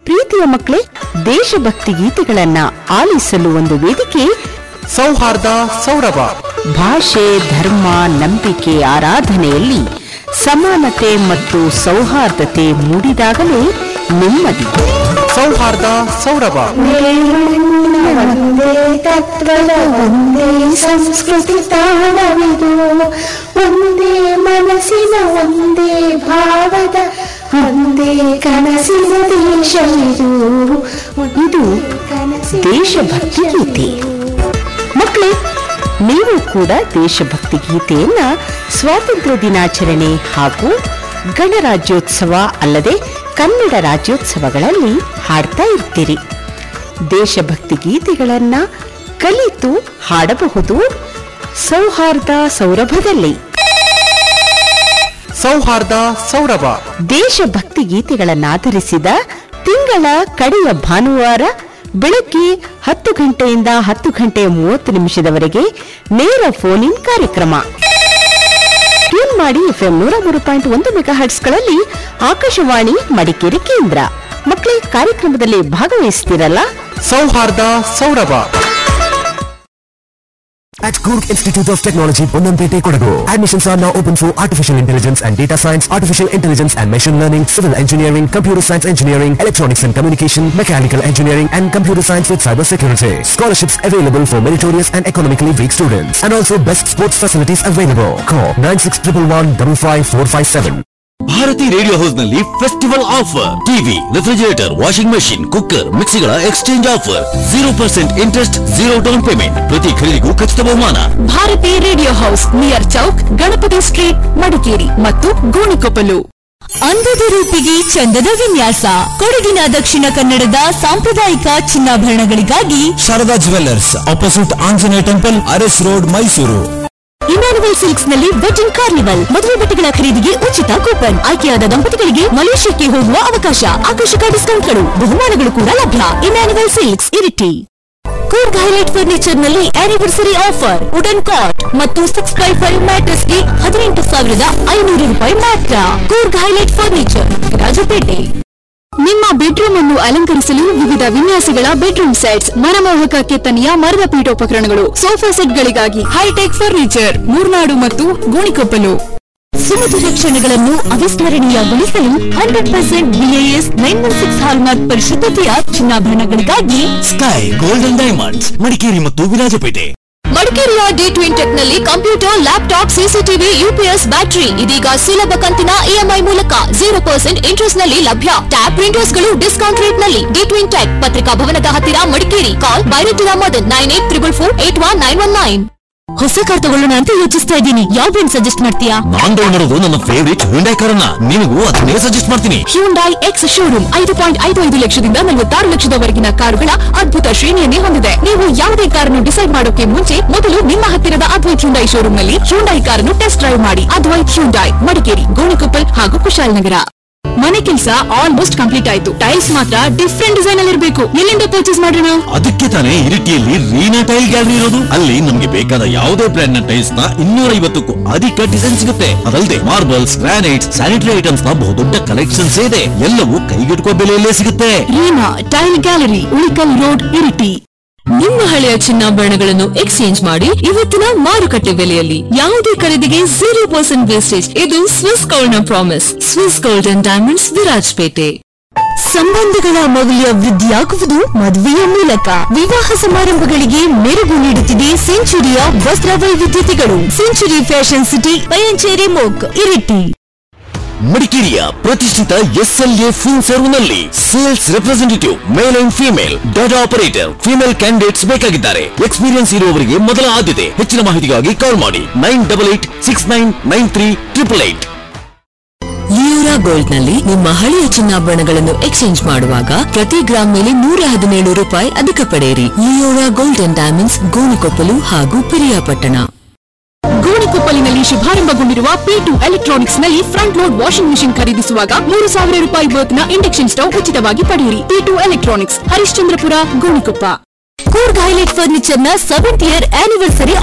ಪ್ರೀತಿಯ ಮಕ್ಕಳೇ, ದೇಶಭಕ್ತಿ ಗೀತೆಗಳನ್ನ ಆಲಿಸಲು ಒಂದು ವೇದಿಕೆ ಸೌಹಾರ್ದ ಸೌರಭ. ಭಾಷೆ, ಧರ್ಮ, ನಂಬಿಕೆ, ಆರಾಧನೆಯಲ್ಲಿ ಸಮಾನತೆ ಮತ್ತು ಸೌಹಾರ್ದತೆ ಮೂಡಿದಾಗಲೇ ನೆಮ್ಮದಿ. ಸೌಹಾರ್ದ ಸೌರಭ. ಒಂದೇ ತತ್ವದ ಒಂದೇ ಸಂಸ್ಕೃತಿ ತಾಣವಿದು, ಒಂದೇ ಮನಸ್ಸಿನ ಒಂದೇ ಭಾವದ ಒಂದೇ ಕನಸಿನ ದೇಶವಿದು. ಇದು ದೇಶಭಕ್ತಿ ಗೀತೆ. ಮಕ್ಕಳೇ, ನೀವು ಕೂಡ ದೇಶಭಕ್ತಿ ಗೀತೆಯನ್ನ ಸ್ವಾತಂತ್ರ್ಯ ದಿನಾಚರಣೆ ಹಾಗೂ ಗಣರಾಜ್ಯೋತ್ಸವ ಅಲ್ಲದೆ ಕನ್ನಡ ರಾಜ್ಯೋತ್ಸವಗಳಲ್ಲಿ ಹಾಡ್ತಾ ಇರ್ತೀರಿ. ದೇಶಭಕ್ತಿ ಗೀತೆಗಳನ್ನ ಕಲಿತು ಹಾಡಬಹುದು ಸೌಹಾರ್ದ ಸೌರಭದಲ್ಲಿ. ಸೌಹಾರ್ದ ಸೌರಭ ದೇಶಭಕ್ತಿ ಗೀತೆಗಳನ್ನಾಧರಿಸಿದ ತಿಂಗಳ ಕಡೆಯ ಭಾನುವಾರ ಬೆಳಗ್ಗೆ 10 ಗಂಟೆಯಿಂದ 10:30 ನೇರ ಫೋನ್ ಇನ್ ಕಾರ್ಯಕ್ರಮ. ಟ್ಯೂನ್ ಮಾಡಿ FM 103.1 ಮೆಗಾಹರ್ಟ್ಸ್ಗಳಲ್ಲಿ ಆಕಾಶವಾಣಿ ಮಡಿಕೇರಿ ಕೇಂದ್ರ. ಮಕ್ಕಳೇ, ಕಾರ್ಯಕ್ರಮದಲ್ಲಿ ಭಾಗವಹಿಸ್ತಿರಲ್ಲ? ಸೌಹಾರ್ದ ಸೌರಭ. At Kurk Institute of Technology, Ponnanpete, Kodagu. Admissions are now open for Artificial Intelligence and Data Science, Artificial Intelligence and Machine Learning, Civil Engineering, Computer Science Engineering, Electronics and Communication, Mechanical Engineering and Computer Science with Cyber Security. Scholarships available for meritorious and economically weak students. And also best sports facilities available. Call 9611155457. Bharati radio house ನಲ್ಲಿ festival offer. TV, refrigerator, washing machine, cooker, ಮಿಕ್ಸಿಗಳ exchange offer. 0% interest, 0 down payment. ಪ್ರತಿ ಖರೀದಿಗೂ ಖಚಿತ ಬಹುಮಾನ. Bharati radio house, near Chowk, Ganapati street, Madikeri ಮತ್ತು ಗೋಣಿಕೊಪ್ಪಲು. ಅಂದದ ರೂಪಿಗೆ ಚಂದದ ವಿನ್ಯಾಸ. ಕೊಡಗಿನ ದಕ್ಷಿಣ ಕನ್ನಡದ ಸಾಂಪ್ರದಾಯಿಕ ಚಿನ್ನಾಭರಣಗಳಿಗಾಗಿ Sharada jewellers, opposite Anjaneya temple, Aras road, Mysuru. Immanuel silks ನಲ್ಲಿ ವೆಡ್ಡಿಂಗ್ ಕಾರ್ನಿವಲ್. ಮದುವೆ ಬಟ್ಟೆಗಳ ಖರೀದಿಗೆ ಉಚಿತ ಕೂಪನ್. ಆಯ್ಕೆಯಾದ ದಂಪತಿಗಳಿಗೆ ಮಲೇಷ್ಯಾಕ್ಕೆ ಹೋಗುವ ಅವಕಾಶ. ಆಕರ್ಷಕ ಡಿಸ್ಕೌಂಟ್ಗಳು, ಬಹುಮಾನಗಳು ಕೂಡ ಲಭ್ಯ. Immanuel silks, Iritty. Coorg highlight furniture ನಲ್ಲಿ ಆನಿವರ್ಸರಿ ಆಫರ್. ವುಡನ್ ಕಾಟ್ ಮತ್ತು 6x5 ಮ್ಯಾಟ್ರೆಸ್ ಗೆ 18,500 ರೂಪಾಯಿ ಮಾತ್ರ. Coorg highlight furniture, Rajapete. ನಿಮ್ಮ ಬೆಡ್ರೂಮ್ ಅನ್ನು ಅಲಂಕರಿಸಲು ವಿವಿಧ ವಿನ್ಯಾಸಗಳ ಬೆಡ್ರೂಮ್ ಸೆಟ್ಸ್, ಮನಮೋಹಕ ಕೆತ್ತನೆಯ ಮರದ ಪೀಠೋಪಕರಣಗಳು, ಸೋಫಾ ಸೆಟ್ಗಳಿಗಾಗಿ ಹೈಟೆಕ್ ಫರ್ನಿಚರ್, ಮೂರ್ನಾಡು ಮತ್ತು ಗೋಣಿಕೊಪ್ಪಲು. ಸುಮಧುರ ಕ್ಷಣಗಳನ್ನು ಅವಿಸ್ಮರಣೀಯಗೊಳಿಸಲು 100% BIS 916 hallmark ಪರಿಶುದ್ಧತೆಯ ಚಿನ್ನಾಭರಣಗಳಿಗಾಗಿ sky golden diamonds, Madikeri ಮತ್ತು ವಿರಾಜಪೇಟೆ. ಮಡಿಕೇರಿಯ D12 ಟೆಕ್ ನಲ್ಲಿ computer, laptop, CCTV, UPS, battery ಇದೀಗ ಸುಲಭ ಕಂತಿನ EMI ಮೂಲಕ 0% ಇಂಟ್ರೆಸ್ಟ್ ನಲ್ಲಿ ಲಭ್ಯ. ಟ್ಯಾಬ್ ಪ್ರಿಂಟರ್ಸ್ ಗಳು ಡಿಸ್ಕೌಂಟ್ ರೇಟ್ ನಲ್ಲಿ. D12 ಟೆಕ್, ಪತ್ರಿಕಾ ಭವನದ ಹತ್ತಿರ, ಮಡಿಕೇರಿ. ಕಾಲ್ ಬೈರೇಟಿನ ಮದನ್ 9844481919. ಹೊಸ ಕಾರ್ ತಗೊಳ್ಳೋಣ ಅಂತ ಯೋಚಿಸ್ತಾ ಇದ್ದೀನಿ. ಯಾವ ಬ್ರ್ಯಾಂಡ್ ಸಜೆಸ್ಟ್ ಮಾಡ್ತೀಯಾ? ನಾನ್ ತಗೊಂಡಿರೋದು ನನ್ನ ಫೇವರಿಟ್ ಹ್ಯುಂಡೈ ಕಾರನ್ನ. ನಿನಗೂ ಅದನ್ನೇ ಸಜೆಸ್ಟ್ ಮಾಡ್ತೀನಿ. ಹ್ಯುಂಡೈ ಎಕ್ಸ್ ಶೋರೂಮ್ 5.55 ಲಕ್ಷದಿಂದ 46 ಲಕ್ಷದವರೆಗಿನ ಕಾರುಗಳ ಅದ್ಭುತ ಶ್ರೇಣಿಯನ್ನೇ ಹೊಂದಿದೆ. ನೀವು ಯಾವುದೇ ಕಾರನ್ನು ಡಿಸೈಡ್ ಮಾಡೋಕೆ ಮುಂಚೆ ಮೊದಲು ನಿಮ್ಮ ಹತ್ತಿರದ ಅದ್ವೈತ್ ಹ್ಯುಂಡೈ ಶೋರೂಮ್ ನಲ್ಲಿ ಹ್ಯುಂಡೈ ಕಾರನ್ನು ಟೆಸ್ಟ್ ಡ್ರೈವ್ ಮಾಡಿ. ಅದ್ವೈತ್ ಹ್ಯುಂಡೈ, ಮಡಿಕೇರಿ, ಗೋಣಿಕೊಪ್ಪಲ್ ಹಾಗೂ ಕುಶಾಲನಗರ. ಮನೆ ಕೆಲಸ ಆಲ್ಮೋಸ್ಟ್ ಕಂಪ್ಲೀಟ್ ಆಯ್ತು. ಟೈಲ್ಸ್ ಮಾತ್ರ ಡಿಫ್ರೆಂಟ್ ಡಿಸೈನ್ ಅಲ್ಲಿ ಇರಬೇಕು. ಎಲ್ಲಿಂದ ಪರ್ಚೇಸ್ ಮಾಡೋಣ? ಅದಕ್ಕೆ ತಾನೇ ಇರಿಟಿಯಲ್ಲಿ ರೀನಾ ಟೈಲ್ ಗ್ಯಾಲರಿ ಇರೋದು. ಅಲ್ಲಿ ನಮ್ಗೆ ಬೇಕಾದ ಯಾವುದೇ ಬ್ರ್ಯಾಂಡ್ ನ ಟೈಲ್ಸ್ ನ 250ಕ್ಕೂ ಅಧಿಕ ಡಿಸೈನ್ ಸಿಗುತ್ತೆ. ಅದಲ್ಲದೆ ಮಾರ್ಬಲ್ಸ್, ಗ್ರಾನೈಟ್ಸ್, ಸ್ಯಾನಿಟರಿ ಐಟಮ್ಸ್ ನ ಬಹುದೊಡ್ಡ ಕಲೆಕ್ಷನ್ಸ್ ಇದೆ. ಎಲ್ಲವೂ ಕೈಗೆಟುಕುವ ಬೆಲೆಯಲ್ಲೇ ಸಿಗುತ್ತೆ. Reena tail gallery, Ulikkal road, Iritty. ನಿಮ್ಮ ಹಳೆಯ ಚಿನ್ನಾಭರಣಗಳನ್ನು ಎಕ್ಸ್ಚೇಂಜ್ ಮಾಡಿ ಇವತ್ತಿನ ಮಾರುಕಟ್ಟೆ ಬೆಲೆಯಲ್ಲಿ. ಯಾವುದೇ ಖರೀದಿಗೆ 0% ವೇಸ್ಟೇಜ್. ಇದು ಸ್ವಿಸ್ ಗೋಲ್ಡ್ ನ promise. Swiss gold and diamonds, Virajpet. ಸಂಬಂಧಗಳ ಮೌಲ್ಯ ವೃದ್ಧಿಯಾಗುವುದು ಮದುವೆಯ ಮೂಲಕ. ವಿವಾಹ ಸಮಾರಂಭಗಳಿಗೆ ಮೆರುಗು ನೀಡುತ್ತಿದೆ ಸೆಂಚುರಿಯ ವಸ್ತ್ರ ವೈವಿಧ್ಯತೆಗಳು. Century fashion city, Payanchery ಮೋಕ್, Iritty. ಮಡಿಕೇರಿಯ ಪ್ರತಿಷ್ಠಿತ SLA film ಸರ್ವ್ನಲ್ಲಿ sales representative, male and female, data operator, female candidates ಬೇಕಾಗಿದ್ದಾರೆ. Experience ಇರುವವರಿಗೆ ಮೊದಲ ಆದ್ಯತೆ. ಹೆಚ್ಚಿನ ಮಾಹಿತಿಗಾಗಿ ಕಾಲ್ ಮಾಡಿ 9886993888. ಲಿಯೋರಾ ಗೋಲ್ಡ್ ನಲ್ಲಿ ನಿಮ್ಮ ಹಳೆಯ ಚಿನ್ನಾಭರಣಗಳನ್ನು ಎಕ್ಸ್ಚೇಂಜ್ ಮಾಡುವಾಗ ಪ್ರತಿ ಗ್ರಾಮ್ ಮೇಲೆ 117 ರೂಪಾಯಿ ಅಧಿಕ ಪಡೆಯಿರಿ. Leora gold and diamonds, Gonikoppal ಹಾಗೂ ಪಿರಿಯಾಪಟ್ಟಣ. ಗೋಣಿಕೊಪ್ಪಲಿನಲ್ಲಿ ಶುಭಾರಂಭಗೊಂಡಿರುವ P2 ಎಲೆಕ್ಟ್ರಾನಿಕ್ಸ್ ನಲ್ಲಿ ಫ್ರಂಟ್ ಲೋಡ್ ವಾಷಿಂಗ್ ಮಿಷಿನ್ ಖರೀದಿಸುವಾಗ 3,000 ರೂಪಾಯಿ ವರ್ತ್ನ ಇಂಡಕ್ಷನ್ ಸ್ಟವ್ ಉಚಿತವಾಗಿ ಪಡೆಯಿರಿ. P2 electronics, Harishchandrapura, Gonikoppa. Coorg highlight furniture ನ 7th ಇಯರ್ ಆನಿವರ್ಸರಿ